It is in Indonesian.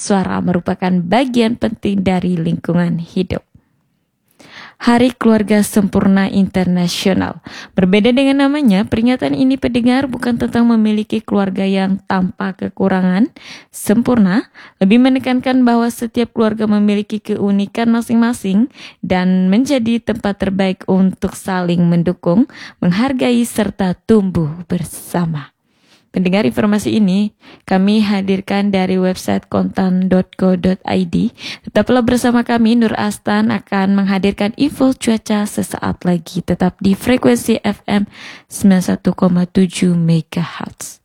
suara merupakan bagian penting dari lingkungan hidup. Hari Keluarga Sempurna Internasional. Berbeda dengan namanya, peringatan ini pendengar bukan tentang memiliki keluarga yang tanpa kekurangan, sempurna, lebih menekankan bahwa setiap keluarga memiliki keunikan masing-masing dan menjadi tempat terbaik untuk saling mendukung, menghargai, serta tumbuh bersama. Pendengar, informasi ini kami hadirkan dari website kontan.co.id. Tetaplah bersama kami, Nur Astan akan menghadirkan info cuaca sesaat lagi. Tetap di frekuensi FM 91,7 MHz.